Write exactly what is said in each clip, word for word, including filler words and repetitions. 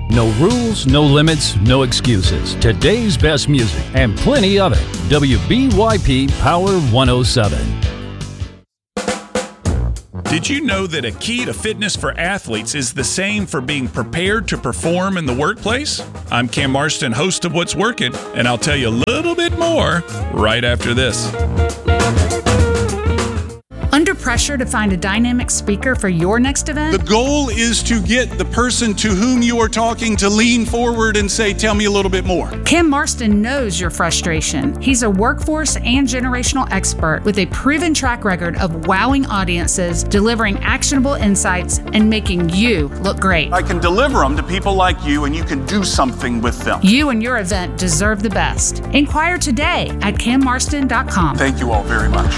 No rules, no limits, no excuses. Today's best music and plenty of it. W B Y P Power one oh seven. Did you know that a key to fitness for athletes is the same for being prepared to perform in the workplace? I'm Cam Marston, host of What's Working, and I'll tell you a little bit more right after this. Under pressure to find a dynamic speaker for your next event? The goal is to get the person to whom you are talking to lean forward and say, tell me a little bit more. Cam Marston knows your frustration. He's a workforce and generational expert with a proven track record of wowing audiences, delivering actionable insights, and making you look great. I can deliver them to people like you, and you can do something with them. You and your event deserve the best. Inquire today at cam marston dot com. Thank you all very much.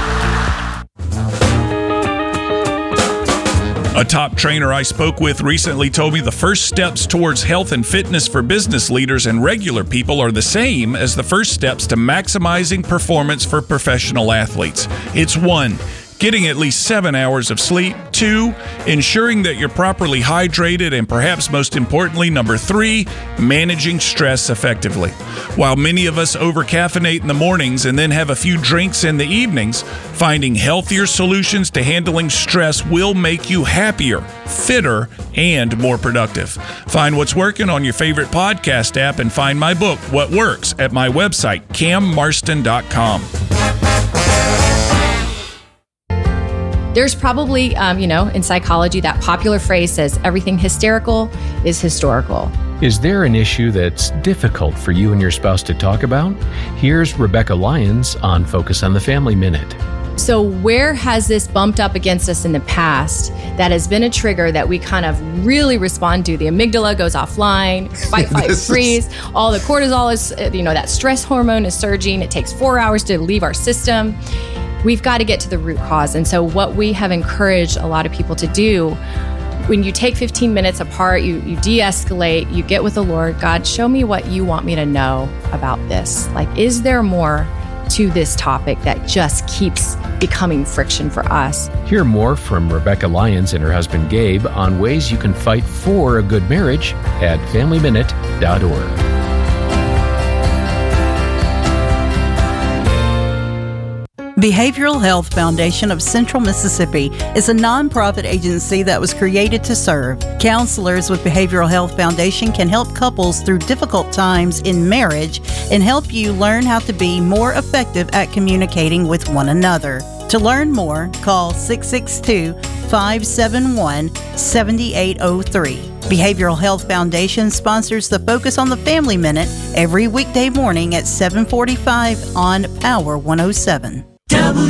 A top trainer I spoke with recently told me the first steps towards health and fitness for business leaders and regular people are the same as the first steps to maximizing performance for professional athletes. It's one, getting at least seven hours of sleep. Two, ensuring that you're properly hydrated. And perhaps most importantly, number three, managing stress effectively. While many of us over-caffeinate in the mornings and then have a few drinks in the evenings, finding healthier solutions to handling stress will make you happier, fitter, and more productive. Find What's Working on your favorite podcast app and find my book, What Works, at my website, cam marston dot com. There's probably, um, you know, in psychology, that popular phrase says everything hysterical is historical. Is there an issue that's difficult for you and your spouse to talk about? Here's Rebecca Lyons on Focus on the Family Minute. So where has this bumped up against us in the past that has been a trigger that we kind of really respond to? The amygdala goes offline, fight, fight, freeze. Is... All the cortisol is, you know, that stress hormone is surging. It takes four hours to leave our system. We've got to get to the root cause. And so what we have encouraged a lot of people to do, when you take fifteen minutes apart, you, you de-escalate, you get with the Lord. God, show me what you want me to know about this. Like, is there more to this topic that just keeps becoming friction for us? Hear more from Rebecca Lyons and her husband Gabe on ways you can fight for a good marriage at family minute dot org. Behavioral Health Foundation of Central Mississippi is a nonprofit agency that was created to serve. Counselors with Behavioral Health Foundation can help couples through difficult times in marriage and help you learn how to be more effective at communicating with one another. To learn more, call six six two, five seven one, seven eight zero three. Behavioral Health Foundation sponsors the Focus on the Family Minute every weekday morning at seven forty-five on Power one oh seven.